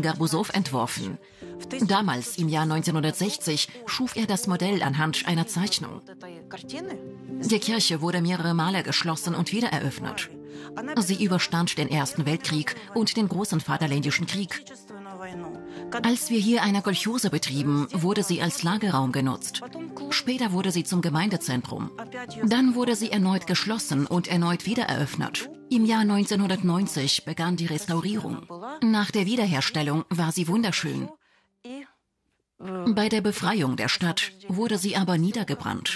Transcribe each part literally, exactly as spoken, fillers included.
Garbusow entworfen. Damals, im Jahr neunzehnhundertsechzig, schuf er das Modell anhand einer Zeichnung. Die Kirche wurde mehrere Male geschlossen und wieder eröffnet. Sie überstand den Ersten Weltkrieg und den Großen Vaterländischen Krieg. Als wir hier eine Kolchose betrieben, wurde sie als Lagerraum genutzt. Später wurde sie zum Gemeindezentrum. Dann wurde sie erneut geschlossen und erneut wieder eröffnet. Im Jahr neunzehnhundertneunzig begann die Restaurierung. Nach der Wiederherstellung war sie wunderschön. Bei der Befreiung der Stadt wurde sie aber niedergebrannt.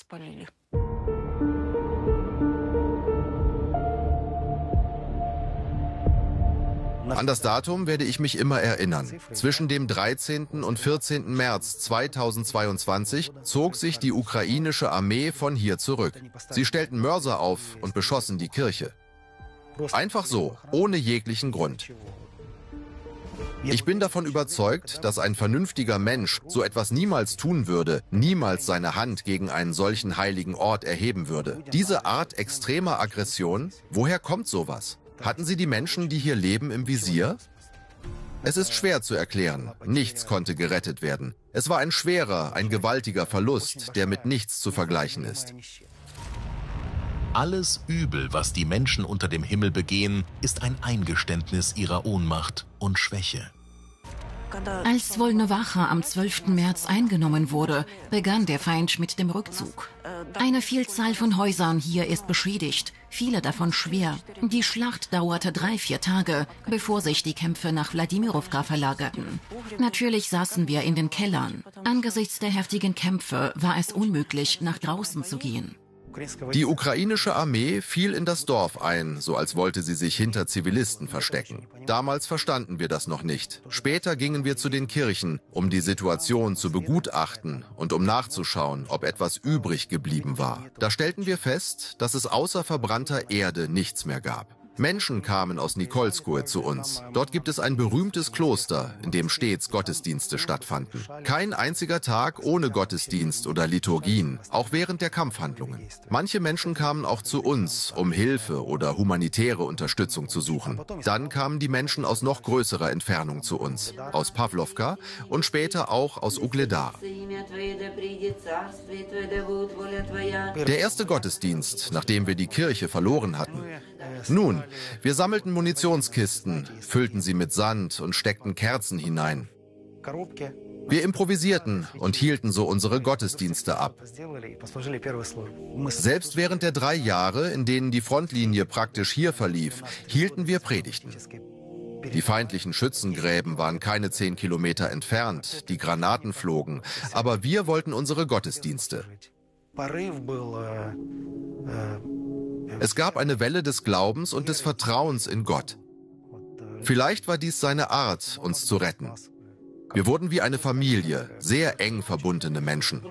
An das Datum werde ich mich immer erinnern. Zwischen dem dreizehnten und vierzehnten März zweitausendzweiundzwanzig zog sich die ukrainische Armee von hier zurück. Sie stellten Mörser auf und beschossen die Kirche. Einfach so, ohne jeglichen Grund. Ich bin davon überzeugt, dass ein vernünftiger Mensch so etwas niemals tun würde, niemals seine Hand gegen einen solchen heiligen Ort erheben würde. Diese Art extremer Aggression, woher kommt sowas? Hatten sie die Menschen, die hier leben, im Visier? Es ist schwer zu erklären. Nichts konnte gerettet werden. Es war ein schwerer, ein gewaltiger Verlust, der mit nichts zu vergleichen ist. Alles Übel, was die Menschen unter dem Himmel begehen, ist ein Eingeständnis ihrer Ohnmacht und Schwäche. Als Volnowacha am zwölften März eingenommen wurde, begann der Feind mit dem Rückzug. Eine Vielzahl von Häusern hier ist beschädigt, viele davon schwer. Die Schlacht dauerte drei, vier Tage, bevor sich die Kämpfe nach Wladimirowka verlagerten. Natürlich saßen wir in den Kellern. Angesichts der heftigen Kämpfe war es unmöglich, nach draußen zu gehen. Die ukrainische Armee fiel in das Dorf ein, so als wollte sie sich hinter Zivilisten verstecken. Damals verstanden wir das noch nicht. Später gingen wir zu den Kirchen, um die Situation zu begutachten und um nachzuschauen, ob etwas übrig geblieben war. Da stellten wir fest, dass es außer verbrannter Erde nichts mehr gab. Menschen kamen aus Nikolskoe zu uns. Dort gibt es ein berühmtes Kloster, in dem stets Gottesdienste stattfanden. Kein einziger Tag ohne Gottesdienst oder Liturgien, auch während der Kampfhandlungen. Manche Menschen kamen auch zu uns, um Hilfe oder humanitäre Unterstützung zu suchen. Dann kamen die Menschen aus noch größerer Entfernung zu uns, aus Pawlowka und später auch aus Ugledar. Der erste Gottesdienst, nachdem wir die Kirche verloren hatten. Nun, wir sammelten Munitionskisten, füllten sie mit Sand und steckten Kerzen hinein. Wir improvisierten und hielten so unsere Gottesdienste ab. Selbst während der drei Jahre, in denen die Frontlinie praktisch hier verlief, hielten wir Predigten. Die feindlichen Schützengräben waren keine zehn Kilometer entfernt, die Granaten flogen, aber wir wollten unsere Gottesdienste. Es gab eine Welle des Glaubens und des Vertrauens in Gott. Vielleicht war dies seine Art, uns zu retten. Wir wurden wie eine Familie, sehr eng verbundene Menschen.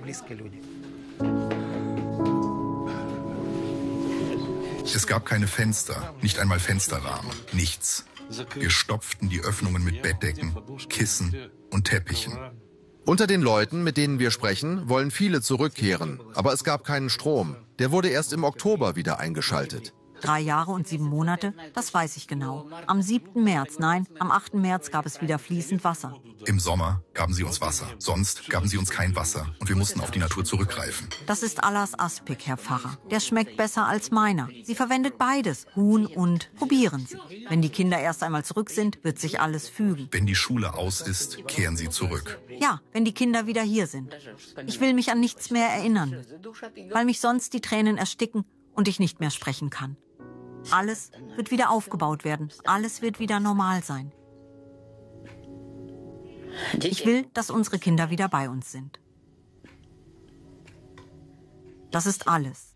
Es gab keine Fenster, nicht einmal Fensterrahmen, nichts. Wir stopften die Öffnungen mit Bettdecken, Kissen und Teppichen. Unter den Leuten, mit denen wir sprechen, wollen viele zurückkehren, aber es gab keinen Strom. Der wurde erst im Oktober wieder eingeschaltet. Drei Jahre und sieben Monate, das weiß ich genau. Am siebten März, nein, am achten März gab es wieder fließend Wasser. Im Sommer gaben sie uns Wasser, sonst gaben sie uns kein Wasser und wir mussten auf die Natur zurückgreifen. Das ist Allahs Aspik, Herr Pfarrer. Der schmeckt besser als meiner. Sie verwendet beides, Huhn und probieren Sie. Wenn die Kinder erst einmal zurück sind, wird sich alles fügen. Wenn die Schule aus ist, kehren sie zurück. Ja, wenn die Kinder wieder hier sind. Ich will mich an nichts mehr erinnern, weil mich sonst die Tränen ersticken und ich nicht mehr sprechen kann. Alles wird wieder aufgebaut werden. Alles wird wieder normal sein. Ich will, dass unsere Kinder wieder bei uns sind. Das ist alles.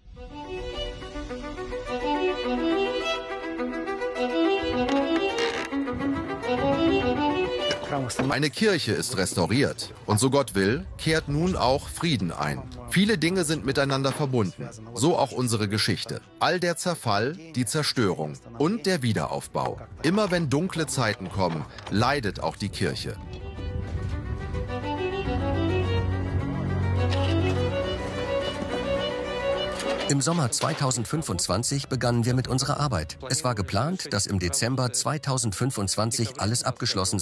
Eine Kirche ist restauriert und so Gott will, kehrt nun auch Frieden ein. Viele Dinge sind miteinander verbunden, so auch unsere Geschichte. All der Zerfall, die Zerstörung und der Wiederaufbau. Immer wenn dunkle Zeiten kommen, leidet auch die Kirche. Im Sommer zweitausendfünfundzwanzig begannen wir mit unserer Arbeit. Es war geplant, dass im Dezember zweitausendfünfundzwanzig alles abgeschlossen